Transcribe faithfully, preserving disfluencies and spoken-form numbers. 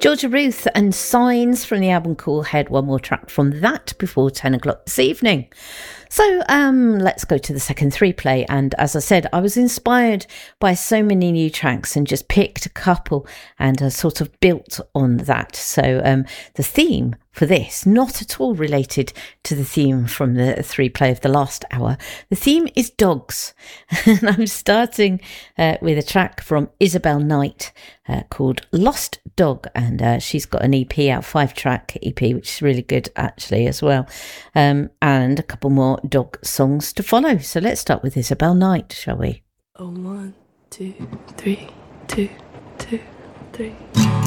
Georgia Ruth and Signs from the album Cool Head. One more track from that before ten o'clock this evening. So um, let's go to the second three play. And as I said, I was inspired by so many new tracks and just picked a couple and uh, sort of built on that. So um, the theme for this, not at all related to the theme from the three play of the last hour. The theme is dogs. And I'm starting uh, with a track from Isabel Knight uh, called Lost Dog. And uh, she's got an E P out, five track E P, which is really good actually as well. Um, and a couple more dog songs to follow. So let's start with Isabel Knight, shall we? Oh, one, two, three, two, two, three.